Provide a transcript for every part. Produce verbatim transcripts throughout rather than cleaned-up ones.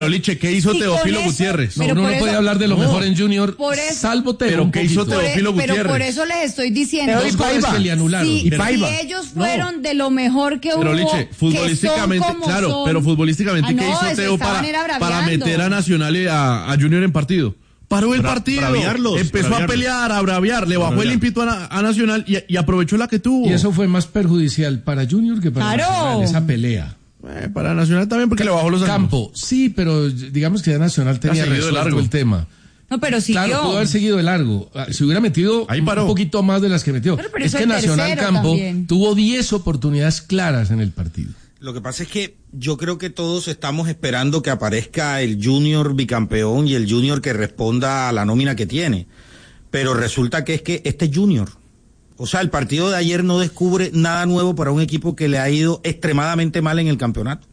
Liche, ¿qué hizo Teófilo eso, Gutiérrez? No, uno no puede hablar de lo no, mejor en Junior, eso, salvo Teo. Pero ¿qué hizo Teófilo Gutiérrez? Pero por eso les estoy diciendo. Dos goles que le anularon. Si, y si ellos fueron no. de lo mejor que pero, hubo, Liche, futbolísticamente, claro, son. pero futbolísticamente, ah, no, ¿qué hizo Teo para, para meter a Nacional y a, a Junior en partido? Paró el Bra, partido, braviarlos, empezó braviarlos. a pelear, a braviar, le bajó braviar. el ímpetu a, a Nacional y, y aprovechó la que tuvo. Y eso fue más perjudicial para Junior que para claro. Nacional, esa pelea. Eh, para Nacional también porque C- le bajó los Campo, ánimos. Sí, pero digamos que ya Nacional tenía resuelto el tema. No, pero siguió. Claro, pudo haber seguido de largo. Si hubiera metido un poquito más de las que metió. Pero, pero es que Nacional Campo también. tuvo diez oportunidades claras en el partido. Lo que pasa es que yo creo que todos estamos esperando que aparezca el Junior bicampeón y el Junior que responda a la nómina que tiene. Pero resulta que es que este Junior, o sea, el partido de ayer no descubre nada nuevo para un equipo que le ha ido extremadamente mal en el campeonato.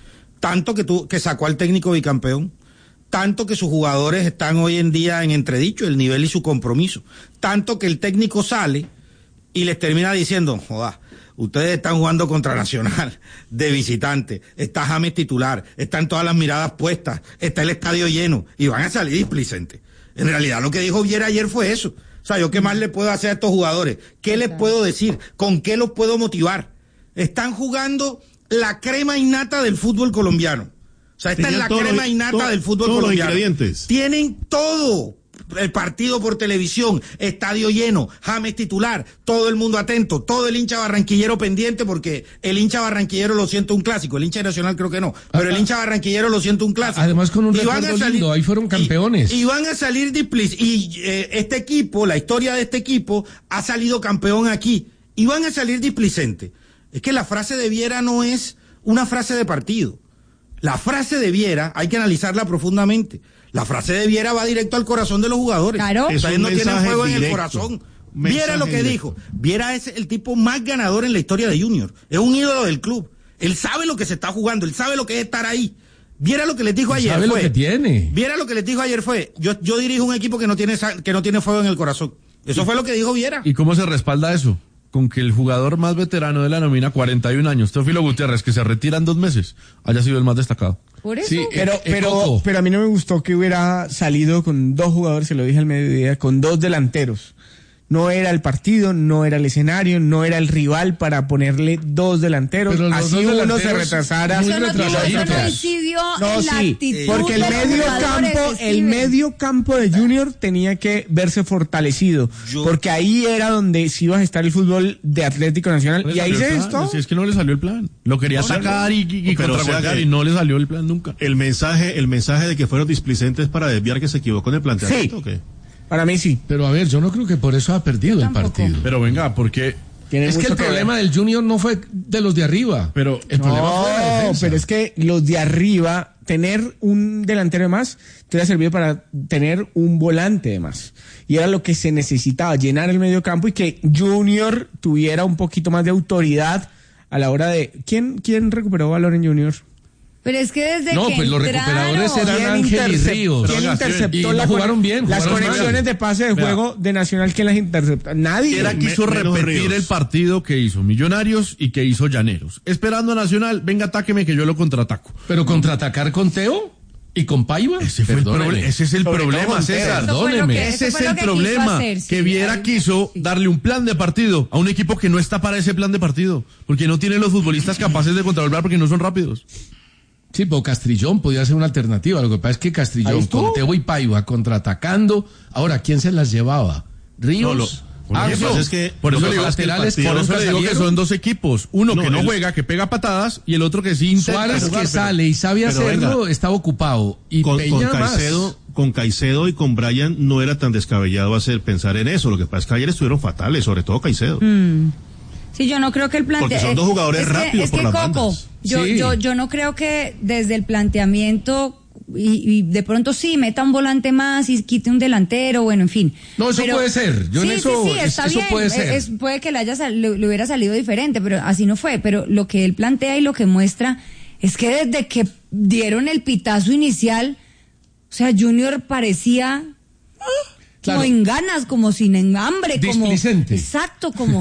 Tanto que, tu, que sacó al técnico bicampeón, tanto que sus jugadores están hoy en día en entredicho, el nivel y su compromiso. Tanto que el técnico sale y les termina diciendo, joda, ustedes están jugando contra Nacional, de visitante, está James titular, están todas las miradas puestas, está el estadio lleno, y van a salir displicentes. En realidad lo que dijo Viera ayer fue eso. O sea, ¿yo qué más le puedo hacer a estos jugadores? ¿Qué les puedo decir? ¿Con qué los puedo motivar? Están jugando la crema innata del fútbol colombiano. O sea, esta es la crema innata del fútbol colombiano. Los ingredientes. Tienen todo. El partido por televisión, estadio lleno, James titular, todo el mundo atento, todo el hincha barranquillero pendiente, porque el hincha barranquillero lo siente un clásico, el hincha nacional creo que no, pero el hincha barranquillero lo siente un clásico. Además con un recuerdo lindo, ahí fueron campeones. Y, y van a salir displic, y eh, este equipo, la historia de este equipo, ha salido campeón aquí, y van a salir displicentes. Es que la frase de Viera no es una frase de partido. La frase de Viera hay que analizarla profundamente. La frase de Viera va directo al corazón de los jugadores. Claro. Ustedes no tienen fuego en el corazón. Viera lo que directo. dijo. Viera es el tipo más ganador en la historia de Junior. Es un ídolo del club. Él sabe lo que se está jugando. Él sabe lo que es estar ahí. Viera lo que les dijo ayer. Sabe fue, lo que tiene. Viera lo que les dijo ayer fue, yo, yo dirijo un equipo que no tiene que no tiene fuego en el corazón. Eso fue lo que dijo Viera. ¿Y cómo se respalda eso? Con que el jugador más veterano de la nómina, cuarenta y un años, Teófilo Gutiérrez, que se retira en dos meses, haya sido el más destacado. Por eso. Sí, pero, pero, pero a mí no me gustó que hubiera salido con dos jugadores, se lo dije al mediodía, con dos delanteros. No era el partido, no era el escenario, no era el rival para ponerle dos delanteros. Así dos uno se retrasara. Eso no, eso no incidió no, en la sí, actitud porque el de medio campo, el medio campo de Junior tenía que verse fortalecido, Yo, porque ahí era donde sí iba a estar el fútbol de Atlético Nacional, y ahí se esto. Si es que no le salió el plan. Lo quería no, sacar no, y, y, y contragolpear y no le salió el plan nunca. El mensaje, el mensaje de que fueron displicentes para desviar que se equivocó en el planteamiento. Sí. ¿O qué? Para mí sí. Pero a ver, yo no creo que por eso ha perdido el partido. Pero venga, porque es que el que problema ver. del Junior no fue de los de arriba. Pero el no, problema fue la defensa. Pero es que los de arriba, tener un delantero de más, te hubiera servido para tener un volante de más. Y era lo que se necesitaba, llenar el medio campo y que Junior tuviera un poquito más de autoridad a la hora de... ¿Quién, quién recuperó valor en Junior? Pero es que desde no, que pues los entraron, recuperadores eran Ángel y Ríos. ¿Quién interceptó y la jugaron bien? Las jugaron conexiones bien. de pase de juego de Nacional, ¿quién las interceptó? Nadie. Era quiso Me, repetir el partido que hizo Millonarios y que hizo Llaneros. Esperando a Nacional, venga, atáqueme que yo lo contraataco. Pero contraatacar con Teo y con Paiva. Ese, fue el proble- ese es el Sobre problema, César. Perdóneme. Que, ese es el el problema. Hacer, sí, que Viera ahí, quiso sí. darle un plan de partido a un equipo que no está para ese plan de partido. Porque no tiene los futbolistas capaces de contrarrestar porque no son rápidos. Sí, pero Castrillón podía ser una alternativa. Lo que pasa es que Castrillón con Teo y Paiva contraatacando. Ahora, ¿quién se las llevaba? ¿Ríos? No, lo, Ah, lo que pasa es que por eso lo le digo, laterales, por eso le digo que son dos equipos. Uno No, que no el, juega, que pega patadas, y el otro que sí intenta Suárez jugar, que pero, sale y sabe hacerlo, venga, estaba ocupado. Y con, Peña con Caicedo, más. con Caicedo y con Brian no era tan descabellado hacer pensar en eso. Lo que pasa es que ayer estuvieron fatales, sobre todo Caicedo. Mm. Sí, yo no creo que el planteamiento... Porque son dos jugadores es que, rápidos es por que, las Coco, bandas. yo, Sí. yo, yo no creo que desde el planteamiento... Y, y de pronto sí, meta un volante más y quite un delantero, bueno, en fin. No, eso pero, puede ser. Yo sí, en eso, sí, sí, está eso bien. puede ser. Es, puede que le, haya sal, le, le hubiera salido diferente, pero así no fue. Pero lo que él plantea y lo que muestra es que desde que dieron el pitazo inicial, o sea, Junior parecía Claro. como en ganas, como sin en hambre. Displicente. Como, exacto, como...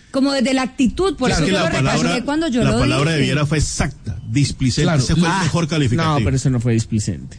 como desde la actitud, por claro, eso yo lo recalqué cuando yo la lo palabra dije. de Viera fue exacta, displicente, Claro. ese fue Ah, el mejor calificativo. No, pero eso no fue displicente.